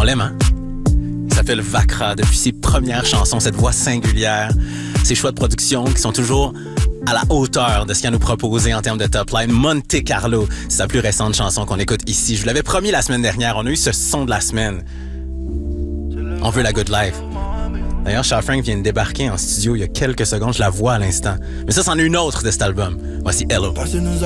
On l'aime, hein? Il s'appelle Vakra depuis ses premières chansons, cette voix singulière, ses choix de production qui sont toujours à la hauteur de ce qu'il a nous proposé en termes de top line. Monte Carlo, c'est sa plus récente chanson qu'on écoute ici. Je vous l'avais promis la semaine dernière, on a eu ce son de la semaine. On veut la good life. D'ailleurs, Charles Frank vient de débarquer en studio il y a quelques secondes, je la vois à l'instant. Mais ça, c'en est une autre de cet album. Voici Hello.